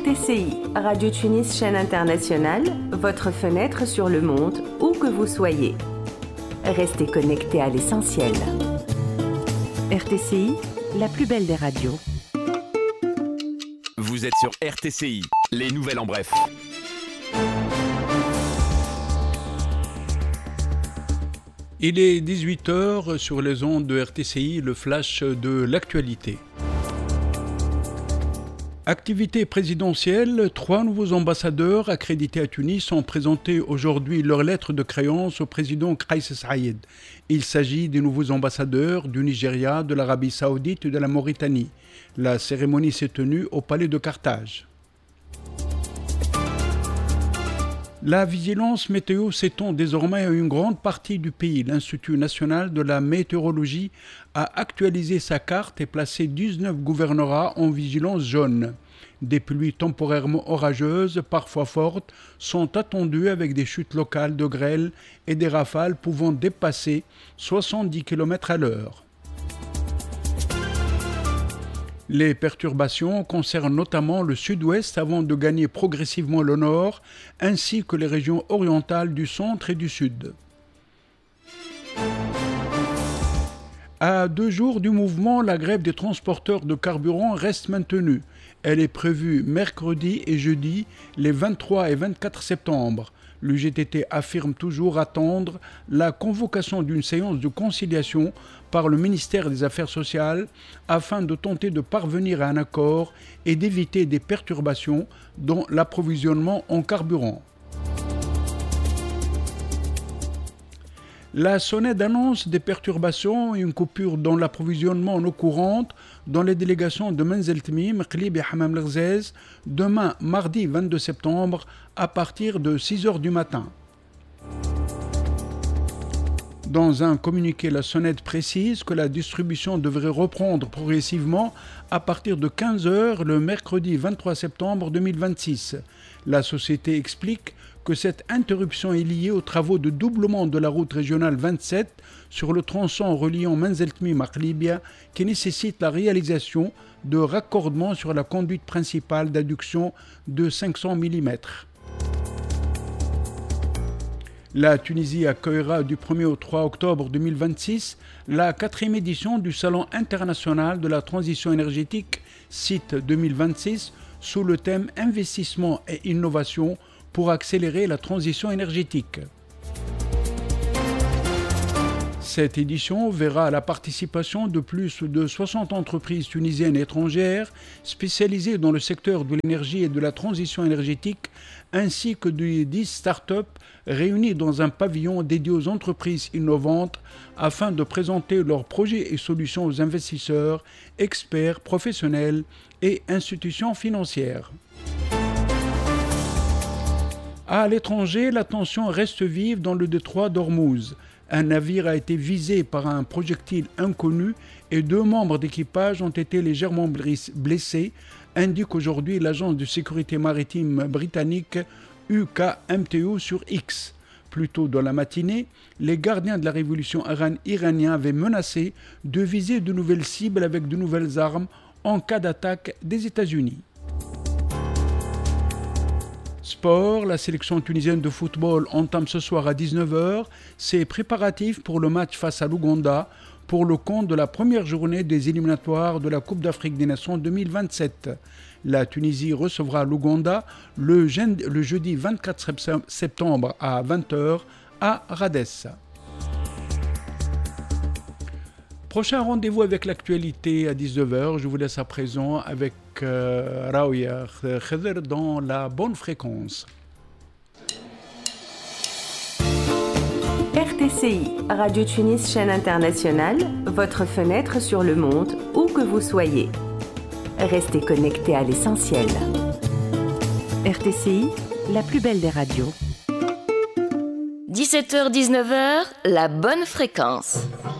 RTCI, Radio Tunis Chaîne Internationale, votre fenêtre sur le monde, où que vous soyez. Restez connectés à l'essentiel. RTCI, la plus belle des radios. Vous êtes sur RTCI, les nouvelles en bref. Il est 18h sur les ondes de RTCI, le flash de l'actualité. Activité présidentielle, 3 nouveaux ambassadeurs accrédités à Tunis ont présenté aujourd'hui leur lettre de créance au président Kais Saied. Il s'agit des nouveaux ambassadeurs du Nigeria, de l'Arabie Saoudite et de la Mauritanie. La cérémonie s'est tenue au palais de Carthage. La vigilance météo s'étend désormais à une grande partie du pays. L'Institut national de la météorologie a actualisé sa carte et placé 19 gouvernorats en vigilance jaune. Des pluies temporairement orageuses, parfois fortes, sont attendues avec des chutes locales de grêle et des rafales pouvant dépasser 70 km/h. Les perturbations concernent notamment le sud-ouest avant de gagner progressivement le nord, ainsi que les régions orientales du centre et du sud. À 2 jours du mouvement, la grève des transporteurs de carburant reste maintenue. Elle est prévue mercredi et jeudi, les 23 et 24 septembre. L'UGTT affirme toujours attendre la convocation d'une séance de conciliation par le ministère des Affaires sociales afin de tenter de parvenir à un accord et d'éviter des perturbations dans l'approvisionnement en carburant. La SONED annonce des perturbations et une coupure dans l'approvisionnement en eau courante dans les délégations de Menzeltmim, Mqlib et Hamam l'Ghzez demain, mardi 22 septembre, à partir de 6h du matin. Dans un communiqué, la SONED précise que la distribution devrait reprendre progressivement à partir de 15h le mercredi 23 septembre 2026. La société explique que cette interruption est liée aux travaux de doublement de la route régionale 27 sur le tronçon reliant Menzeltmim à Qlibia qui nécessite la réalisation de raccordements sur la conduite principale d'adduction de 500 mm. La Tunisie accueillera du 1er au 3 octobre 2026 la 4e édition du Salon international de la transition énergétique SIT 2026 sous le thème Investissement et innovation pour accélérer la transition énergétique. Cette édition verra la participation de plus de 60 entreprises tunisiennes et étrangères spécialisées dans le secteur de l'énergie et de la transition énergétique, ainsi que de 10 start-up réunies dans un pavillon dédié aux entreprises innovantes afin de présenter leurs projets et solutions aux investisseurs, experts, professionnels et institutions financières. À l'étranger, la tension reste vive dans le détroit d'Ormuz. Un navire a été visé par un projectile inconnu et 2 membres d'équipage ont été légèrement blessés, indique aujourd'hui l'agence de sécurité maritime britannique UKMTO sur X. Plus tôt dans la matinée, les gardiens de la révolution iranienne avaient menacé de viser de nouvelles cibles avec de nouvelles armes en cas d'attaque des États-Unis. Sport, la sélection tunisienne de football entame ce soir à 19h ses préparatifs pour le match face à l'Ouganda pour le compte de la première journée des éliminatoires de la Coupe d'Afrique des Nations 2027. La Tunisie recevra l'Ouganda le jeudi 24 septembre à 20h à Rades. Prochain rendez-vous avec l'actualité à 19h. Je vous laisse à présent avec Raouia Khedr dans la bonne fréquence. RTCI, Radio Tunis Chaîne Internationale, votre fenêtre sur le monde, où que vous soyez. Restez connectés à l'essentiel. RTCI, la plus belle des radios. 17h-19h, la bonne fréquence.